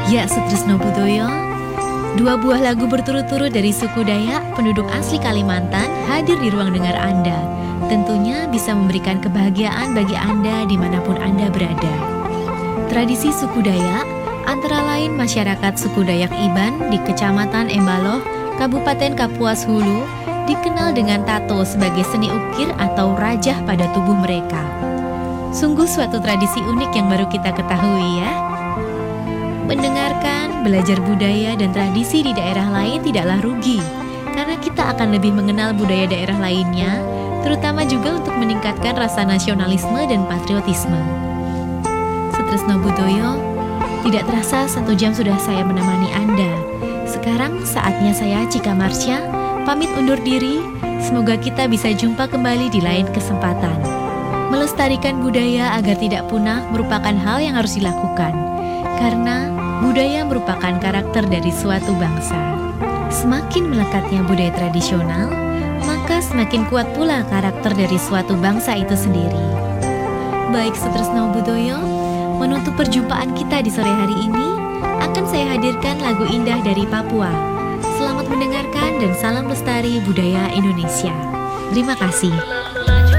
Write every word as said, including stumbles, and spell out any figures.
Ya, Sutrisno Budoyo, dua buah lagu berturut-turut dari suku Dayak, penduduk asli Kalimantan, hadir di ruang dengar Anda. Tentunya bisa memberikan kebahagiaan bagi Anda dimanapun Anda berada. Tradisi suku Dayak, antara lain masyarakat suku Dayak Iban di Kecamatan Embaloh, Kabupaten Kapuas Hulu, dikenal dengan tato sebagai seni ukir atau rajah pada tubuh mereka. Sungguh suatu tradisi unik yang baru kita ketahui ya. Mendengarkan, belajar budaya dan tradisi di daerah lain tidaklah rugi, karena kita akan lebih mengenal budaya daerah lainnya, terutama juga untuk meningkatkan rasa nasionalisme dan patriotisme. Sutrisno Budoyo, tidak terasa satu jam sudah saya menemani Anda. Sekarang saatnya saya, Cika Marsha, pamit undur diri. Semoga kita bisa jumpa kembali di lain kesempatan. Melestarikan budaya agar tidak punah merupakan hal yang harus dilakukan, karena budaya merupakan karakter dari suatu bangsa. Semakin melekatnya budaya tradisional, maka semakin kuat pula karakter dari suatu bangsa itu sendiri. Baik, Sutrisno Budoyo, menutup perjumpaan kita di sore hari ini, akan saya hadirkan lagu indah dari Papua. Selamat mendengarkan dan salam lestari budaya Indonesia. Terima kasih.